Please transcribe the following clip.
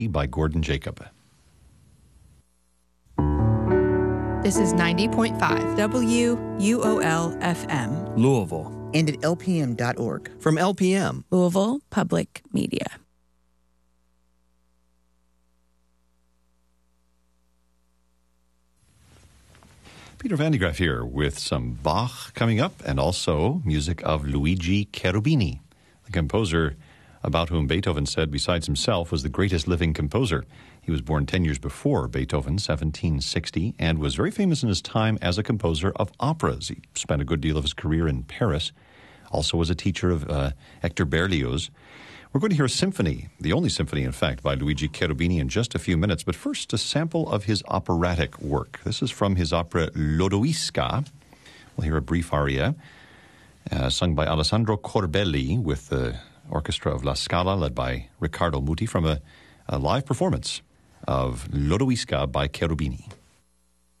by Gordon Jacob. This is 90.5 WUOL-FM. Louisville. And at lpm.org. From LPM, Louisville Public Media. Peter Van de Graaff here with some Bach coming up and also music of Luigi Cherubini, the composer about whom Beethoven said, besides himself, was the greatest living composer. He was born 10 years before Beethoven, 1760, and was very famous in his time as a composer of operas. He spent a good deal of his career in Paris, also was a teacher of Hector Berlioz. We're going to hear a symphony, the only symphony, in fact, by Luigi Cherubini in just a few minutes, but first a sample of his operatic work. This is from his opera Lodoiska. We'll hear a brief aria sung by Alessandro Corbelli with the orchestra of La Scala, led by Riccardo Muti, from a live performance of Lodoiska by Cherubini.